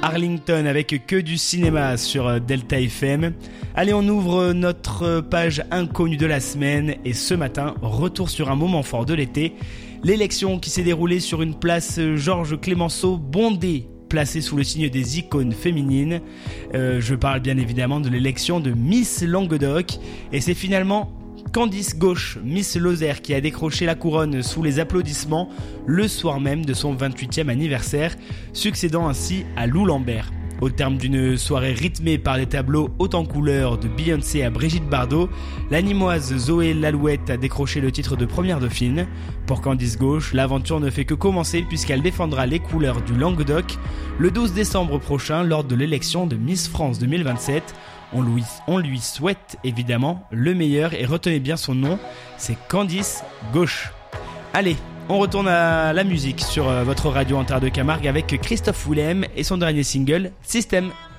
Arlington avec que du cinéma sur Delta FM. Allez, on ouvre notre page inconnue de la semaine et ce matin, retour sur un moment fort de l'été. L'élection qui s'est déroulée sur une place Georges Clemenceau bondée, placée sous le signe des icônes féminines. Je parle bien évidemment de l'élection de Miss Languedoc et c'est finalement Candice Gauche, Miss Lozère, qui a décroché la couronne sous les applaudissements le soir même de son 28e anniversaire, succédant ainsi à Lou Lambert. Au terme d'une soirée rythmée par des tableaux haut en couleur de Beyoncé à Brigitte Bardot, l'animoise Zoé Lalouette a décroché le titre de première dauphine. Pour Candice Gauche, l'aventure ne fait que commencer puisqu'elle défendra les couleurs du Languedoc le 12 décembre prochain lors de l'élection de Miss France 2027. On lui souhaite évidemment le meilleur et retenez bien son nom, c'est Candice Gauche. Allez, on retourne à la musique sur votre radio en terre de Camargue avec Christophe Willem et son dernier single, Système.